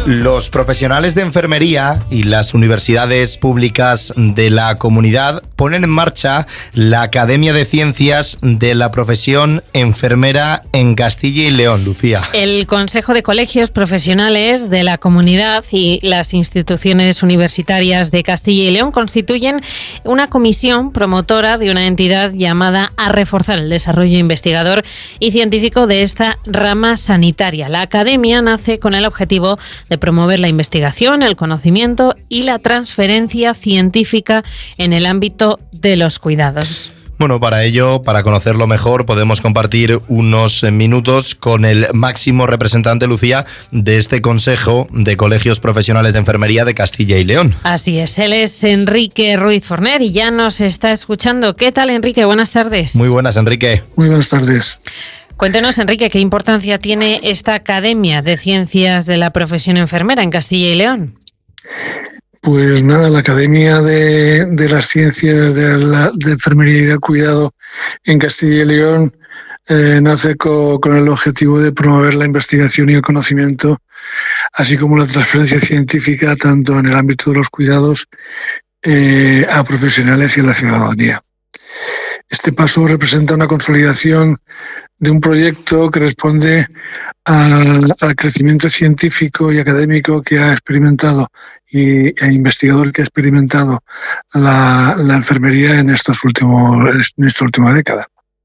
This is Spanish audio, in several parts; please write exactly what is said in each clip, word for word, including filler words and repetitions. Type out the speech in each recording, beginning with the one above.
Los profesionales de enfermería y las universidades públicas de la comunidad ponen en marcha la Academia de Ciencias de la Profesión Enfermera en Castilla y León. Lucía. El Consejo de Colegios Profesionales de la Comunidad y las instituciones universitarias de Castilla y León constituyen una comisión promotora de una entidad llamada a reforzar el desarrollo investigador y científico de esta rama sanitaria. La Academia nace con el objetivo de promover la investigación, el conocimiento y la transferencia científica en el ámbito de los cuidados. Bueno, para ello, para conocerlo mejor, podemos compartir unos minutos con el máximo representante, Lucía, de este Consejo de Colegios Profesionales de Enfermería de Castilla y León. Así es, él es Enrique Ruiz Forner y ya nos está escuchando. ¿Qué tal, Enrique? Buenas tardes. Muy buenas, Enrique. Muy buenas tardes. Cuéntenos, Enrique, ¿qué importancia tiene esta Academia de Ciencias de la Profesión Enfermera en Castilla y León? Pues nada, la Academia de, de las Ciencias de, la, de Enfermería y de Cuidado en Castilla y León eh, nace co, con el objetivo de promover la investigación y el conocimiento, así como la transferencia científica tanto en el ámbito de los cuidados eh, a profesionales y a la ciudadanía. Este paso representa una consolidación de un proyecto que responde al, al crecimiento científico y académico que ha experimentado y e investigador que ha experimentado la, la enfermería en estos últimos en esta última década.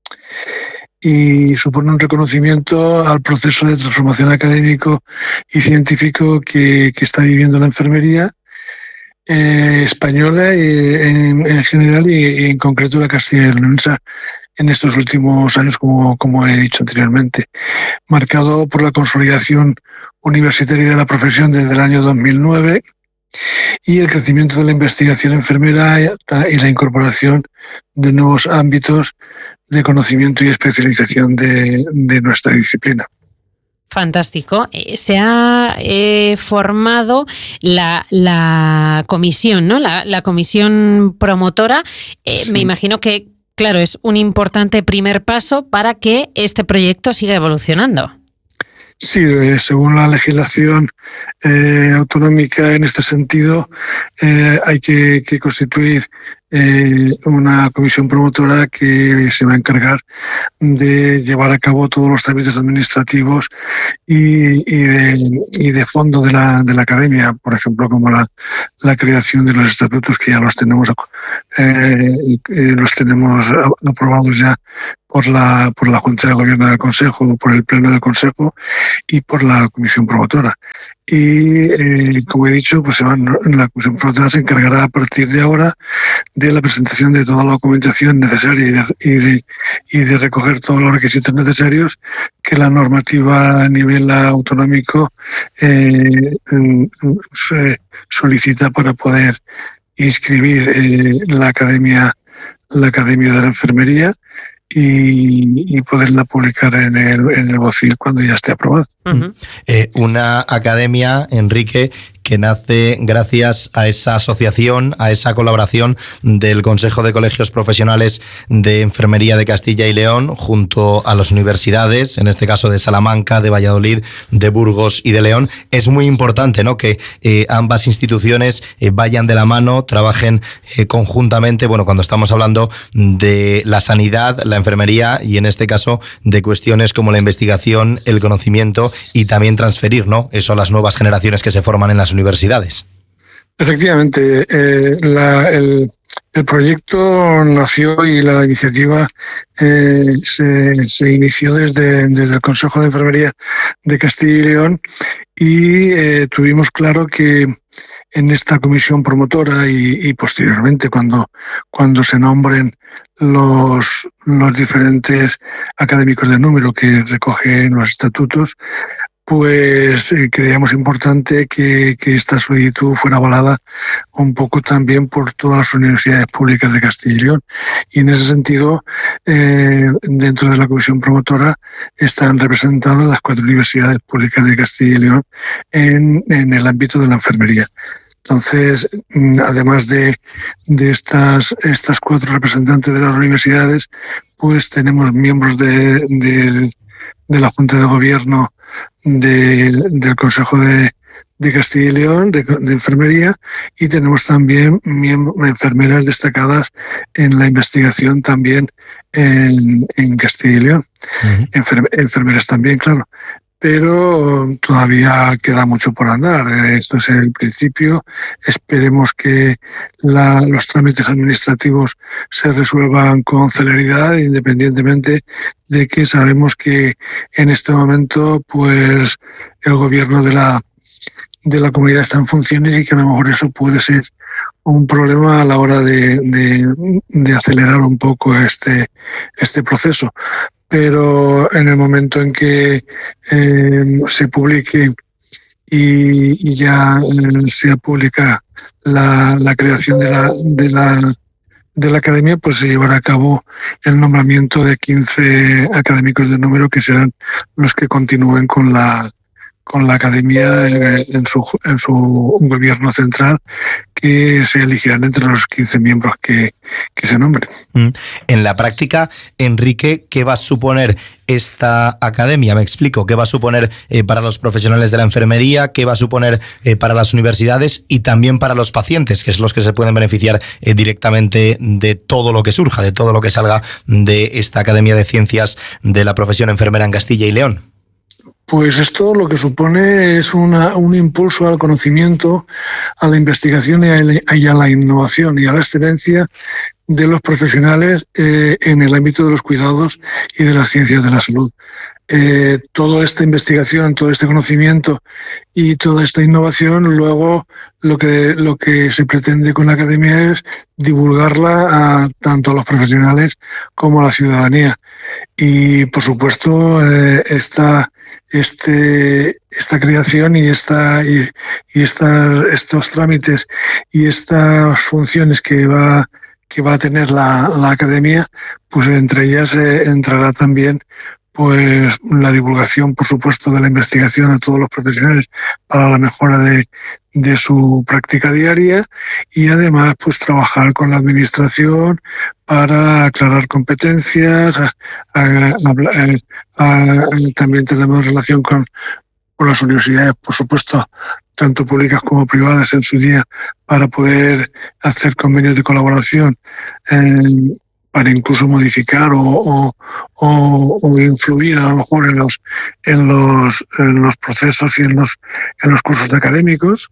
Y supone un reconocimiento al proceso de transformación académico y científico que, que está viviendo la enfermería Eh, española eh, en, en general y, y en concreto la castellanoense en estos últimos años, como, como he dicho anteriormente, marcado por la consolidación universitaria de la profesión desde el año dos mil nueve y el crecimiento de la investigación enfermera y la incorporación de nuevos ámbitos de conocimiento y especialización de, de nuestra disciplina. Fantástico. Se ha eh, formado la, la comisión, ¿no? La, la comisión promotora. Eh, sí. Me imagino que, claro, es un importante primer paso para que este proyecto siga evolucionando. Sí, eh, según la legislación eh, autonómica en este sentido, eh, hay que, que constituir eh, una comisión promotora que se va a encargar de llevar a cabo todos los trámites administrativos y, y, de, y de fondo de la, de la academia, por ejemplo, como la, la creación de los estatutos que ya los tenemos eh, y los tenemos aprobados ya por la por la Junta de Gobierno del Consejo, por el Pleno del Consejo y por la Comisión Promotora. Y, eh, como he dicho, pues se van, la Comisión Promotora se encargará a partir de ahora de la presentación de toda la documentación necesaria y de, y de, y de recoger todos los requisitos necesarios que la normativa a nivel autonómico eh, se solicita para poder inscribir eh, la Academia, la Academia de la Enfermería y, y poderla publicar en el, en el BOCIL cuando ya esté aprobado. Uh-huh. Eh, una academia, Enrique, que nace gracias a esa asociación, a esa colaboración del Consejo de Colegios Profesionales de Enfermería de Castilla y León junto a las universidades, en este caso de Salamanca, de Valladolid, de Burgos y de León. Es muy importante, ¿no?, que eh, ambas instituciones eh, vayan de la mano, trabajen eh, conjuntamente, bueno, cuando estamos hablando de la sanidad, la enfermería y en este caso de cuestiones como la investigación, el conocimiento y también transferir, ¿no?, eso a las nuevas generaciones que se forman en las universidades. Efectivamente, eh, la, el, el proyecto nació y la iniciativa eh, se, se inició desde, desde el Consejo de Enfermería de Castilla y León y eh, tuvimos claro que en esta comisión promotora y, y posteriormente cuando, cuando se nombren los, los diferentes académicos de número que recogen los estatutos, pues eh, creíamos importante que, que esta solicitud fuera avalada un poco también por todas las universidades públicas de Castilla y León. Y en ese sentido, eh, dentro de la comisión promotora están representadas las cuatro universidades públicas de Castilla y León en, en el ámbito de la enfermería. Entonces, además de, de estas, estas cuatro representantes de las universidades, pues tenemos miembros de, de, de la Junta de Gobierno de, del Consejo de, de Castilla y León, de, de enfermería, y tenemos también miembros, enfermeras destacadas en la investigación también en, en Castilla y León. Uh-huh. Enfer, enfermeras también, claro. Pero todavía queda mucho por andar. Esto es el principio. Esperemos que la, los trámites administrativos se resuelvan con celeridad, independientemente de que sabemos que en este momento, pues, el gobierno de la de la comunidad está en funciones y que a lo mejor eso puede ser un problema a la hora de, de, de acelerar un poco este este proceso. Pero en el momento en que eh, se publique y, y ya eh, sea pública la, la creación de la, de la de la academia, pues se llevará a cabo el nombramiento de quince académicos de número que serán los que continúen con la con la academia en su en su gobierno central, que se elegirán entre los quince miembros que, que se nombren. En la práctica, Enrique, ¿qué va a suponer esta academia? Me explico, ¿qué va a suponer eh, para los profesionales de la enfermería? ¿Qué va a suponer eh, para las universidades y también para los pacientes, que es los que se pueden beneficiar eh, directamente de todo lo que surja, de todo lo que salga de esta Academia de Ciencias de la Profesión Enfermera en Castilla y León? Pues esto lo que supone es una, un impulso al conocimiento, a la investigación y a la, y a la innovación y a la excelencia de los profesionales eh, en el ámbito de los cuidados y de las ciencias de la salud. Eh, toda esta investigación, todo este conocimiento y toda esta innovación, luego lo que lo que se pretende con la academia es divulgarla a tanto a los profesionales como a la ciudadanía. Y por supuesto eh, esta este esta creación y esta y, y esta, estos trámites y estas funciones que va que va a tener la, la academia, pues entre ellas eh, entrará también pues la divulgación, por supuesto, de la investigación a todos los profesionales para la mejora de, de su práctica diaria, y además pues trabajar con la administración para aclarar competencias. A, a, a, a, también tenemos relación con, con las universidades, por supuesto, tanto públicas como privadas en su día, para poder hacer convenios de colaboración eh, para incluso modificar o, o, o, o influir a lo mejor en los en los en los procesos y en los en los cursos académicos,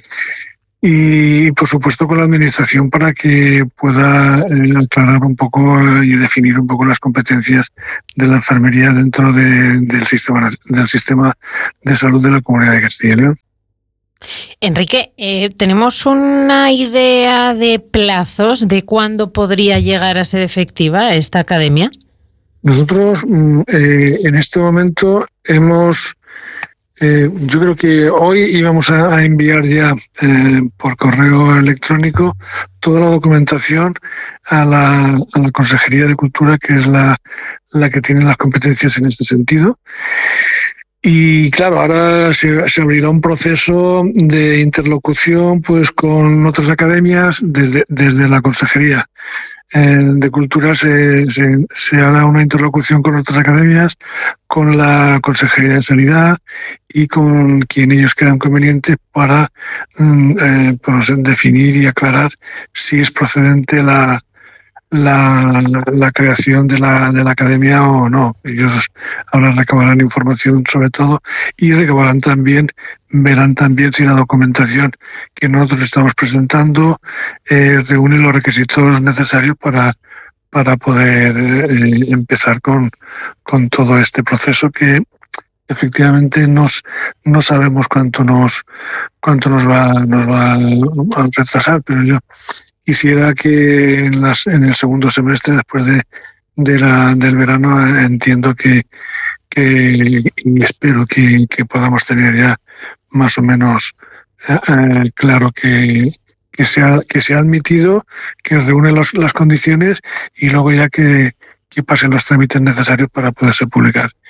y por supuesto con la administración para que pueda eh, aclarar un poco y definir un poco las competencias de la enfermería dentro de, del sistema del sistema de salud de la Comunidad de Castilla y León. Enrique, eh, ¿tenemos una idea de plazos de cuándo podría llegar a ser efectiva esta academia? Nosotros eh, en este momento hemos, eh, yo creo que hoy íbamos a, a enviar ya eh, por correo electrónico toda la documentación a la, a la Consejería de Cultura, que es la, la que tiene las competencias en este sentido. Y claro, ahora se, se abrirá un proceso de interlocución pues con otras academias desde, desde la Consejería eh, de Cultura. Se, se, se hará una interlocución con otras academias, con la Consejería de Sanidad y con quien ellos crean conveniente para eh, pues, definir y aclarar si es procedente la La, la creación de la, de la academia o no. Ellos ahora recabarán información sobre todo y recabarán también, verán también si la documentación que nosotros estamos presentando eh, reúne los requisitos necesarios para, para poder eh, empezar con, con todo este proceso que efectivamente nos, no sabemos cuánto nos, cuánto nos va, nos va a retrasar, pero yo quisiera que en, las, en el segundo semestre, después de, de la, del verano, entiendo que, que y espero que, que podamos tener ya más o menos eh, claro que, que, se ha, que se ha admitido, que reúne los, las condiciones y luego ya que, que pasen los trámites necesarios para poderse publicar.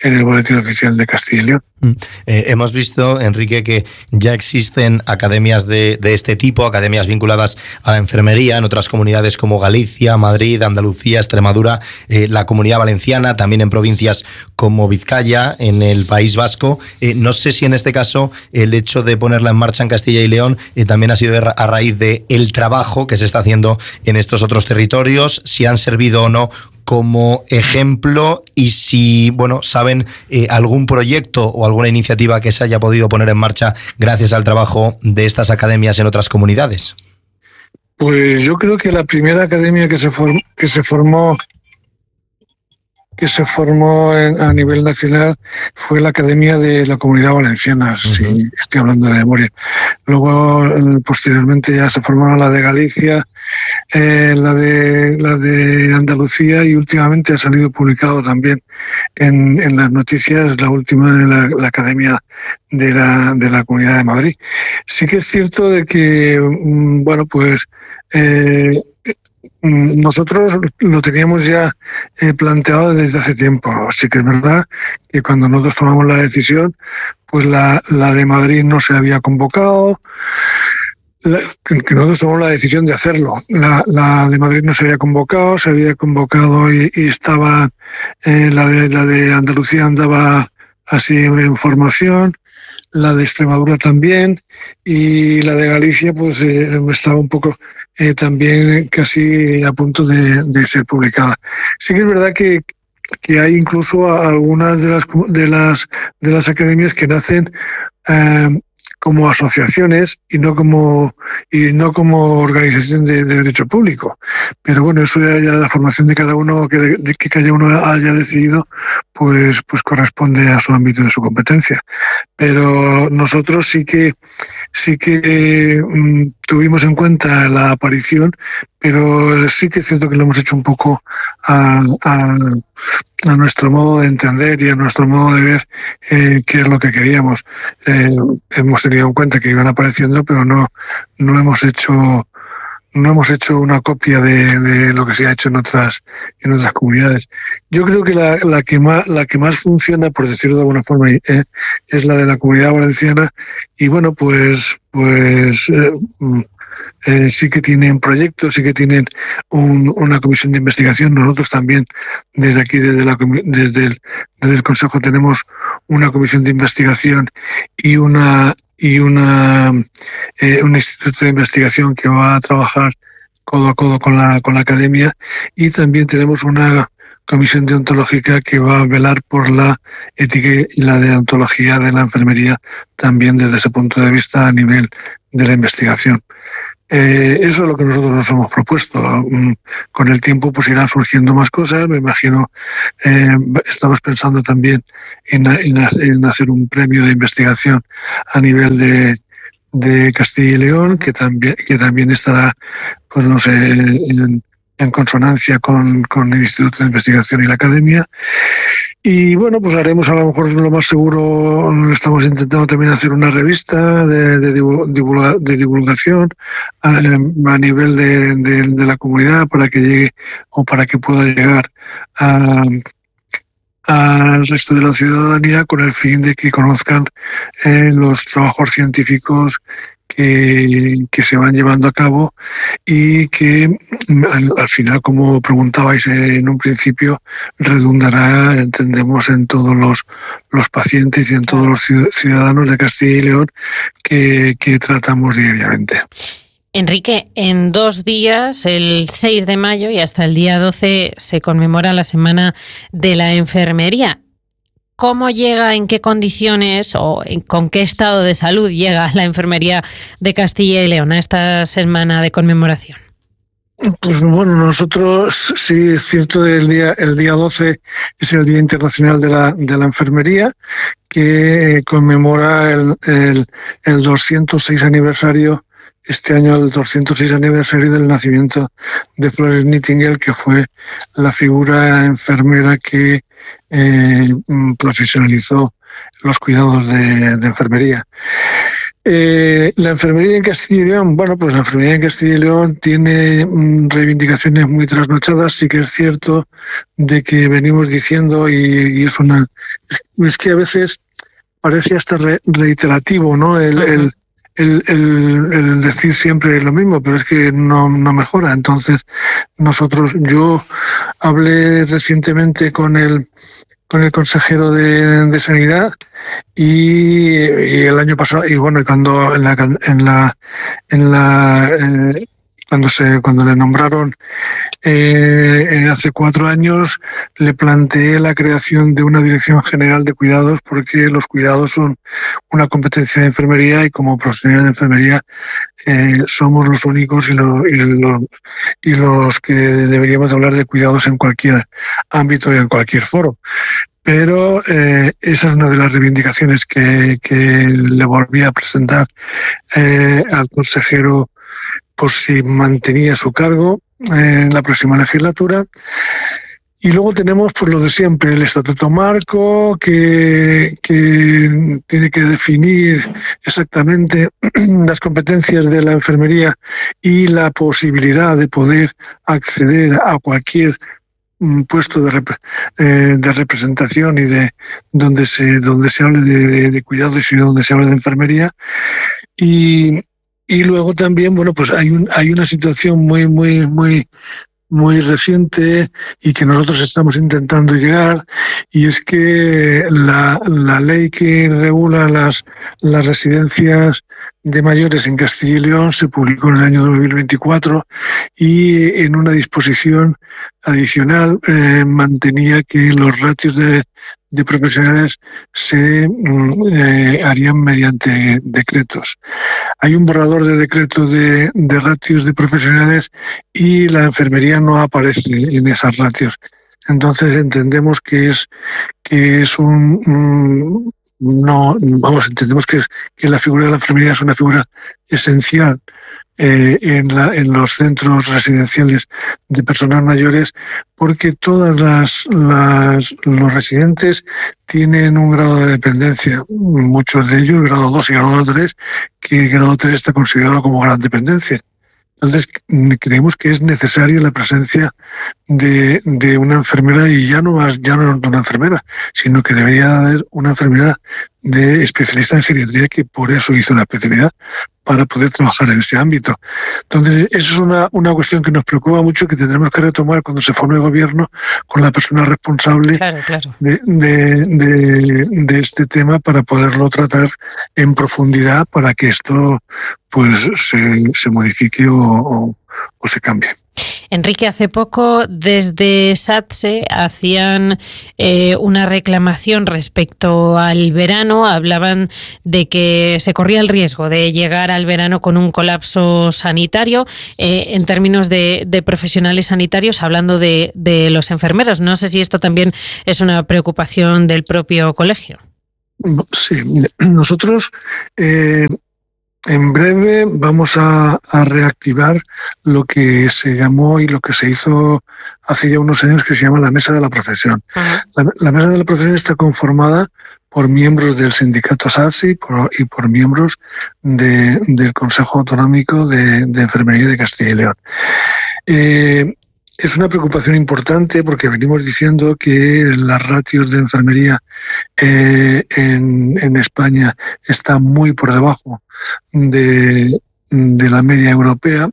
en el Boletín Oficial de Castilla y León. Eh, hemos visto, Enrique, que ya existen academias de, de este tipo, academias vinculadas a la enfermería en otras comunidades como Galicia, Madrid, Andalucía, Extremadura, eh, la Comunidad Valenciana, también en provincias como Vizcaya, en el País Vasco. Eh, no sé si en este caso el hecho de ponerla en marcha en Castilla y León eh, también ha sido a raíz de el trabajo que se está haciendo en estos otros territorios, si han servido o no como ejemplo, y si, bueno, saben eh, algún proyecto o alguna iniciativa que se haya podido poner en marcha gracias al trabajo de estas academias en otras comunidades. Pues yo creo que la primera academia que se formó, que se formó que se formó en, a nivel nacional fue la Academia de la Comunidad Valenciana, uh-huh. si estoy hablando de memoria. Luego, posteriormente, ya se formaron la de Galicia, eh, la de la de Andalucía, y últimamente ha salido publicado también en, en las noticias la última de la, la Academia de la, de la Comunidad de Madrid. Sí que es cierto de que, bueno, pues... Eh, nosotros lo teníamos ya eh, planteado desde hace tiempo. Así que es verdad que cuando nosotros tomamos la decisión, pues la, la de Madrid no se había convocado, la, que nosotros tomamos la decisión de hacerlo. La, la de Madrid no se había convocado, se había convocado y, y estaba, eh, la, de, la de Andalucía andaba así en formación, la de Extremadura también, y la de Galicia pues eh, estaba un poco... Eh, también casi a punto de, de ser publicada. Sí que es verdad que, que hay incluso algunas de las de las de las academias que nacen eh, como asociaciones y no como y no como organización de, de derecho público. Pero bueno, eso ya, ya la formación de cada uno, que, de, que cada uno haya decidido, pues pues corresponde a su ámbito de su competencia. Pero nosotros sí que sí que um, tuvimos en cuenta la aparición, pero sí que es cierto que lo hemos hecho un poco a, a, a nuestro modo de entender y a nuestro modo de ver eh, qué es lo que queríamos. Eh, hemos tenido en cuenta que iban apareciendo, pero no, no hemos hecho no hemos hecho una copia de, de lo que se ha hecho en otras en otras comunidades. Yo creo que la, la que más la que más funciona, por decirlo de alguna forma, eh, es la de la Comunidad Valenciana, y bueno, pues pues eh, eh, sí que tienen proyectos, sí que tienen un, una comisión de investigación. Nosotros también desde aquí, desde la desde el, desde el Consejo, tenemos una comisión de investigación y una y una eh, un instituto de investigación que va a trabajar codo a codo con la con la academia, y también tenemos una comisión deontológica que va a velar por la ética y la deontología de la enfermería, también desde ese punto de vista a nivel de la investigación. Eh, eso es lo que nosotros nos hemos propuesto. Con el tiempo pues irán surgiendo más cosas, me imagino. Eh, estamos pensando también en, en, en hacer un premio de investigación a nivel de, de Castilla y León, que también, que también estará, pues no sé, en, en consonancia con, con el Instituto de Investigación y la Academia. Y bueno, pues haremos, a lo mejor lo más seguro, estamos intentando también hacer una revista de, de, divulga, de divulgación a, a nivel de, de, de la comunidad, para que llegue o para que pueda llegar a, al resto de la ciudadanía, con el fin de que conozcan eh, los trabajos científicos Que, que se van llevando a cabo, y que al, al final, como preguntabais en un principio, redundará, entendemos, en todos los, los pacientes y en todos los ciudadanos de Castilla y León que, que tratamos diariamente. Enrique, en dos días, el seis de mayo y hasta el día doce, se conmemora la Semana de la Enfermería. ¿Cómo llega, en qué condiciones o en, con qué estado de salud llega la enfermería de Castilla y León a esta semana de conmemoración? Pues bueno, nosotros sí es cierto, el día el día doce es el Día Internacional de la de la Enfermería, que conmemora el, el, el doscientos seis aniversario, este año el doscientos seis aniversario del nacimiento de Florence Nightingale, que fue la figura enfermera que eh, profesionalizó los cuidados de, de enfermería. Eh, la enfermería en Castilla y León, bueno, pues la enfermería en Castilla y León tiene mm, reivindicaciones muy trasnochadas. Sí que es cierto de que venimos diciendo, y, y es una, es, es que a veces parece hasta re, reiterativo, ¿no? El, el, el, el, el decir siempre lo mismo, pero es que no, no mejora. Entonces, nosotros, yo hablé recientemente con el con el consejero de, de Sanidad y, y el año pasado, y bueno, cuando en la en la en la eh, cuando se cuando le nombraron eh, hace cuatro años, le planteé la creación de una dirección general de cuidados, porque los cuidados son una competencia de enfermería y como profesionales de enfermería eh, somos los únicos y, lo, y, lo, y los que deberíamos hablar de cuidados en cualquier ámbito y en cualquier foro. Pero eh, esa es una de las reivindicaciones que, que le volví a presentar eh, al consejero por si mantenía su cargo en la próxima legislatura. Y luego tenemos pues lo de siempre, el Estatuto Marco, que, que tiene que definir exactamente las competencias de la enfermería y la posibilidad de poder acceder a cualquier puesto de, rep eh, de representación y de donde se donde se hable de, de, de cuidados y donde se hable de enfermería. Y, y luego también, bueno, pues hay un hay una situación muy muy muy muy reciente y que nosotros estamos intentando llegar, y es que la, la ley que regula las, las residencias de mayores en Castilla y León se publicó en el año dos mil veinticuatro y en una disposición adicional eh, mantenía que los ratios de, de profesionales se eh, harían mediante decretos. Hay un borrador de decreto de, de ratios de profesionales y la enfermería no aparece en esas ratios. Entonces entendemos que es que es un, un no vamos entendemos que, es, que la figura de la enfermería es una figura esencial eh, en, la, en los centros residenciales de personas mayores, porque todas las, las los residentes tienen un grado de dependencia, muchos de ellos grado dos y grado tres, que grado tres está considerado como gran dependencia. Entonces creemos que es necesaria la presencia de, de una enfermera, y ya no más, ya no una enfermera, sino que debería haber una enfermera de especialista en geriatría, que por eso hizo la especialidad, para poder trabajar en ese ámbito. Entonces, eso es una, una cuestión que nos preocupa mucho, que tendremos que retomar cuando se forme el gobierno con la persona responsable claro, claro. De, de, de, de este tema, para poderlo tratar en profundidad, para que esto pues se, se modifique o, o, o se cambie. Enrique, hace poco desde SATSE hacían eh, una reclamación respecto al verano. Hablaban de que se corría el riesgo de llegar al verano con un colapso sanitario eh, en términos de, de profesionales sanitarios, hablando de, de los enfermeros. No sé si esto también es una preocupación del propio colegio. Sí, nosotros... Eh... En breve vamos a, a reactivar lo que se llamó y lo que se hizo hace ya unos años, que se llama la Mesa de la Profesión. Uh-huh. la, la Mesa de la Profesión está conformada por miembros del sindicato SATSE y por, y por miembros de, del Consejo Autonómico de, de Enfermería de Castilla y León. Eh, Es una preocupación importante, porque venimos diciendo que las ratios de enfermería eh, en, en España están muy por debajo de, de la media europea,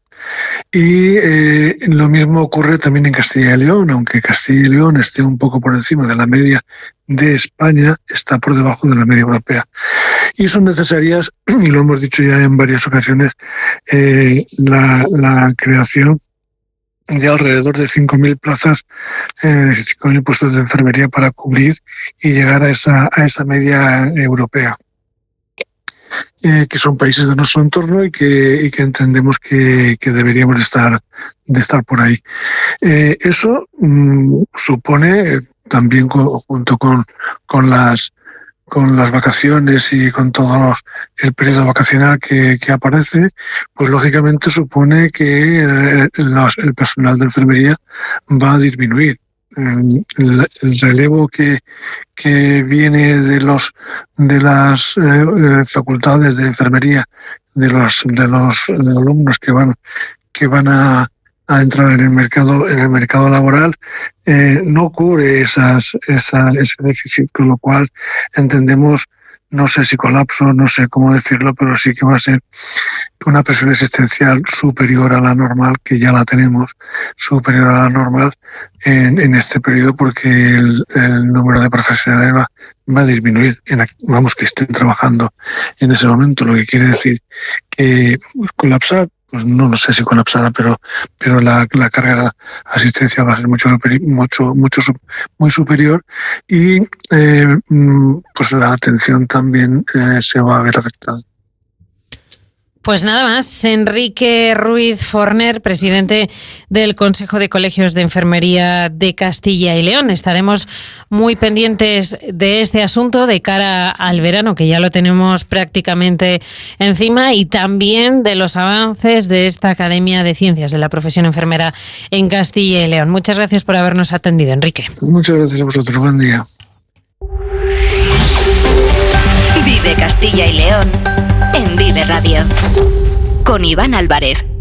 y eh, lo mismo ocurre también en Castilla y León. Aunque Castilla y León esté un poco por encima de la media de España, está por debajo de la media europea. Y son necesarias, y lo hemos dicho ya en varias ocasiones, eh, la, la creación de alrededor de cinco mil plazas, eh, cinco mil puestos de enfermería para cubrir y llegar a esa, a esa media europea, eh, que son países de nuestro entorno y que, y que entendemos que, que deberíamos de estar, de estar por ahí. Eh, eso mmm, supone, también co junto con, con las con las vacaciones y con todo los, el periodo vacacional que, que aparece, pues lógicamente supone que el, los, el personal de enfermería va a disminuir. el, el relevo que, que viene de los de las eh, facultades de enfermería, de los de los alumnos que van que van a, a entrar en el mercado en el mercado laboral, eh, no cubre esas, esa, ese déficit, con lo cual entendemos, no sé si colapso, no sé cómo decirlo, pero sí que va a ser una presión existencial superior a la normal, que ya la tenemos, superior a la normal en, en este periodo, porque el, el número de profesionales va, va a disminuir, en, vamos, que estén trabajando en ese momento, lo que quiere decir que colapsar, pues no lo sé si colapsada, pero pero la, la carga asistencial va a ser mucho mucho mucho muy superior, y eh, pues la atención también eh, se va a ver afectada. Pues nada más, Enrique Ruiz Forner, presidente del Consejo de Colegios de Enfermería de Castilla y León. Estaremos muy pendientes de este asunto de cara al verano, que ya lo tenemos prácticamente encima, y también de los avances de esta Academia de Ciencias de la Profesión Enfermera en Castilla y León. Muchas gracias por habernos atendido, Enrique. Muchas gracias a vosotros. Buen día. Vive Castilla y León en Vive Radio, con Iván Álvarez.